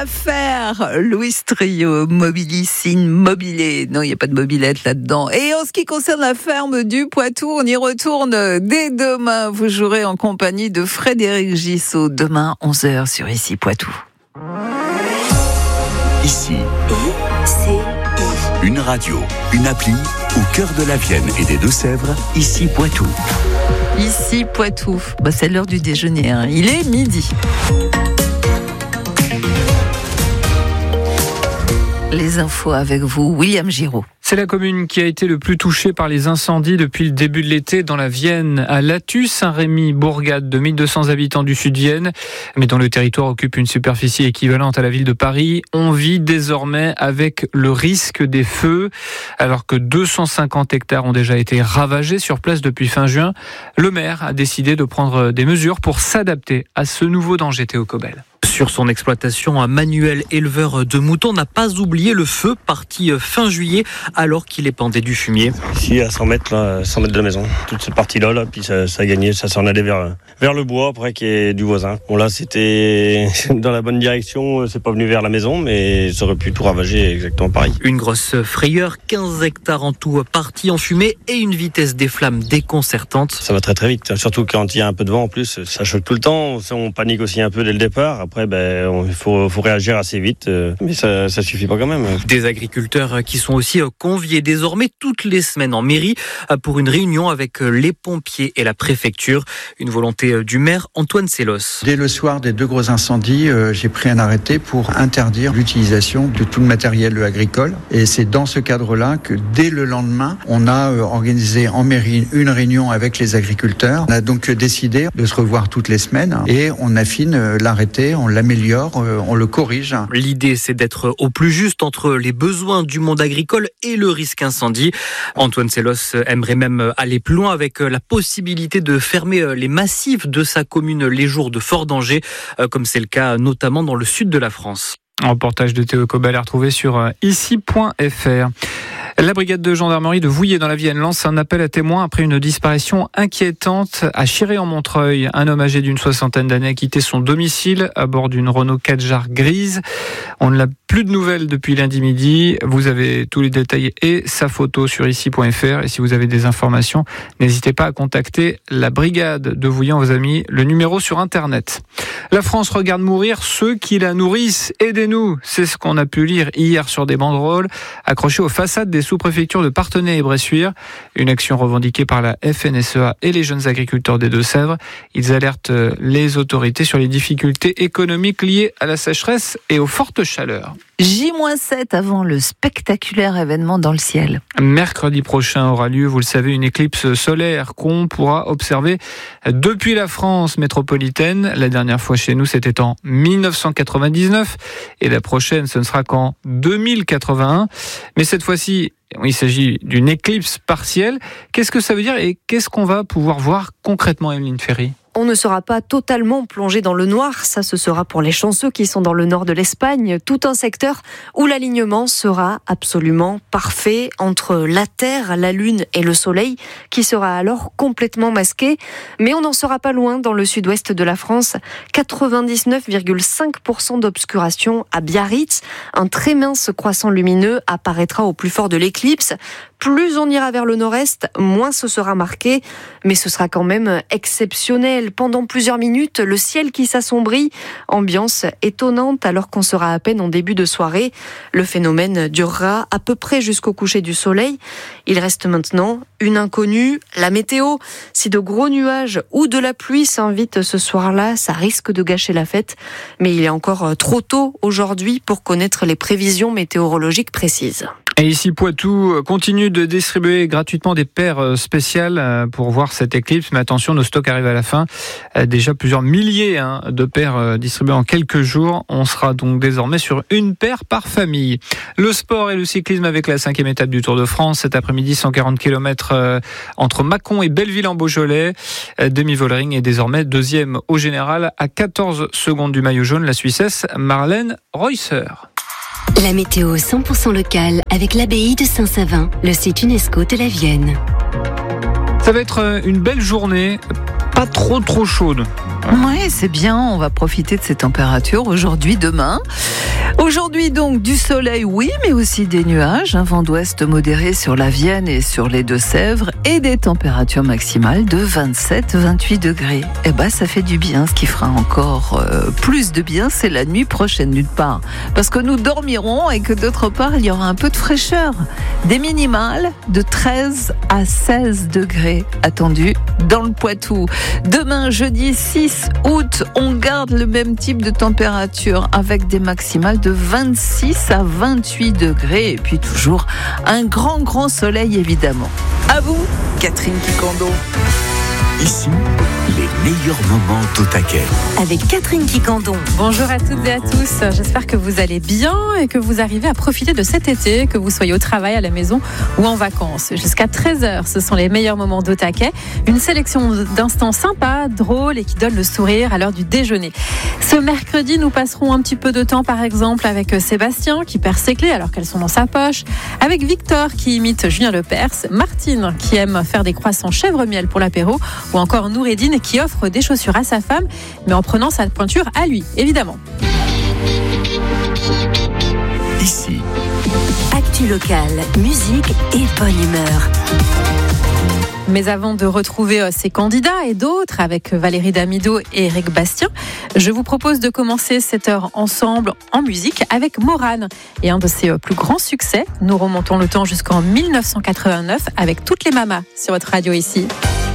faire. Louis Trio, Mobilicine, Mobilé. Non, il n'y a pas de mobilette là-dedans. Et en ce qui concerne la ferme du Poitou, on y retourne dès demain. Vous jouerez en compagnie de Frédéric Gissot. Demain, 11h sur Ici Poitou. Ici, une radio, une appli au cœur de la Vienne et des Deux-Sèvres. Ici Poitou. Ici Poitou. C'est l'heure du déjeuner. Il est midi. Les infos avec vous, William Giraud. C'est la commune qui a été le plus touchée par les incendies depuis le début de l'été dans la Vienne, à Lattus, Saint-Rémy, bourgade de 1200 habitants du sud-Vienne, mais dont le territoire occupe une superficie équivalente à la ville de Paris. On vit désormais avec le risque des feux, alors que 250 hectares ont déjà été ravagés sur place depuis fin juin. Le maire a décidé de prendre des mesures pour s'adapter à ce nouveau danger. Théo Cobel. Sur son exploitation, un Manuel, éleveur de moutons, n'a pas oublié le feu parti fin juillet alors qu'il épandait du fumier. Ici à 100 mètres de la maison, toute cette partie-là, puis ça a gagné, ça s'en allait vers le bois après qui est du voisin. Bon là c'était dans la bonne direction, c'est pas venu vers la maison, mais ça aurait pu tout ravager exactement pareil. Une grosse frayeur, 15 hectares en tout partis en fumée et une vitesse des flammes déconcertante. Ça va très très vite, surtout quand il y a un peu de vent en plus, ça choque tout le temps, on panique aussi un peu dès le départ. Après, il faut réagir assez vite, mais ça suffit pas quand même. Des agriculteurs qui sont aussi conviés désormais toutes les semaines en mairie pour une réunion avec les pompiers et la préfecture. Une volonté du maire Antoine Sellos. Dès le soir des deux gros incendies, j'ai pris un arrêté pour interdire l'utilisation de tout le matériel agricole. Et c'est dans ce cadre-là que dès le lendemain, on a organisé en mairie une réunion avec les agriculteurs. On a donc décidé de se revoir toutes les semaines et on affine l'arrêté, on l'améliore, on le corrige. L'idée, c'est d'être au plus juste entre les besoins du monde agricole et le risque incendie. Antoine Sellos aimerait même aller plus loin avec la possibilité de fermer les massifs de sa commune les jours de fort danger, comme c'est le cas notamment dans le sud de la France. Un reportage de Théo Cobel à retrouver sur ici.fr. La brigade de gendarmerie de Vouillé dans la Vienne lance un appel à témoins après une disparition inquiétante à Chiré-en-Montreuil. Un homme âgé d'une 60aine d'années a quitté son domicile à bord d'une Renault Kadjar grise. On ne l'a plus de nouvelles depuis lundi midi. Vous avez tous les détails et sa photo sur ici.fr. Et si vous avez des informations, n'hésitez pas à contacter la brigade de Vouillé. On vous a mis le numéro sur Internet. La France regarde mourir ceux qui la nourrissent. Aidez-nous. C'est ce qu'on a pu lire hier sur des banderoles accrochées aux façades des sous-préfectures de Parthenay et Bressuire. Une action revendiquée par la FNSEA et les jeunes agriculteurs des Deux-Sèvres. Ils alertent les autorités sur les difficultés économiques liées à la sécheresse et aux fortes chaleurs. J-7 avant le spectaculaire événement dans le ciel. Mercredi prochain aura lieu, vous le savez, une éclipse solaire qu'on pourra observer depuis la France métropolitaine. La dernière fois chez nous, c'était en 1999 et la prochaine, ce ne sera qu'en 2081. Mais cette fois-ci, il s'agit d'une éclipse partielle. Qu'est-ce que ça veut dire et qu'est-ce qu'on va pouvoir voir concrètement, Emeline Ferry ? On ne sera pas totalement plongé dans le noir, ça ce sera pour les chanceux qui sont dans le nord de l'Espagne, tout un secteur où l'alignement sera absolument parfait entre la Terre, la Lune et le Soleil, qui sera alors complètement masqué. Mais on n'en sera pas loin dans le sud-ouest de la France, 99,5% d'obscuration à Biarritz. Un très mince croissant lumineux apparaîtra au plus fort de l'éclipse. Plus on ira vers le nord-est, moins ce sera marqué, mais ce sera quand même exceptionnel. Pendant plusieurs minutes, le ciel qui s'assombrit, ambiance étonnante alors qu'on sera à peine en début de soirée. Le phénomène durera à peu près jusqu'au coucher du soleil. Il reste maintenant une inconnue, la météo. Si de gros nuages ou de la pluie s'invitent ce soir-là, ça risque de gâcher la fête. Mais il est encore trop tôt aujourd'hui pour connaître les prévisions météorologiques précises. Et ici, Poitou continue de distribuer gratuitement des paires spéciales pour voir cette éclipse. Mais attention, nos stocks arrivent à la fin. Déjà plusieurs milliers de paires distribuées en quelques jours. On sera donc désormais sur une paire par famille. Le sport et le cyclisme avec la 5e étape du Tour de France. Cet après-midi, 140 km entre Mâcon et Belleville en Beaujolais. Demi Vollering est désormais deuxième au général à 14 secondes du maillot jaune. La Suissesse Marlène Reusser. La météo 100% locale avec l'abbaye de Saint-Savin, le site UNESCO de la Vienne. Ça va être une belle journée, pas trop chaude. Oui, c'est bien, on va profiter de ces températures aujourd'hui, demain. Aujourd'hui donc du soleil, oui, mais aussi des nuages, un vent d'ouest modéré sur la Vienne et sur les Deux-Sèvres et des températures maximales de 27-28 degrés. Eh ben, ça fait du bien. Ce qui fera encore plus de bien, c'est la nuit prochaine d'une part, parce que nous dormirons et que d'autre part, il y aura un peu de fraîcheur. Des minimales de 13 à 16 degrés attendus dans le Poitou. Demain, jeudi 6 août, on garde le même type de température avec des maximales de 26 à 28 degrés et puis toujours un grand soleil évidemment. À vous, Catherine Kikondo. Ici, les meilleurs moments d'Otaquet. Avec Catherine Kikandon. Bonjour à toutes et à tous, j'espère que vous allez bien et que vous arrivez à profiter de cet été, que vous soyez au travail, à la maison ou en vacances. Jusqu'à 13h, ce sont les meilleurs moments d'Otaquet. Une sélection d'instants sympas, drôles et qui donnent le sourire à l'heure du déjeuner. Ce mercredi, nous passerons un petit peu de temps par exemple avec Sébastien qui perd ses clés alors qu'elles sont dans sa poche, avec Victor qui imite Julien Lepers, Martine qui aime faire des croissants chèvre-miel pour l'apéro, ou encore Noureddine qui offre des chaussures à sa femme, mais en prenant sa pointure à lui, évidemment. Ici, Actu locale, musique et bonne humeur. Mais avant de retrouver ces candidats et d'autres avec Valérie Damido et Eric Bastien, je vous propose de commencer cette heure ensemble en musique avec Morane et un de ses plus grands succès. Nous remontons le temps jusqu'en 1989 avec Toutes les mamas sur votre radio ici.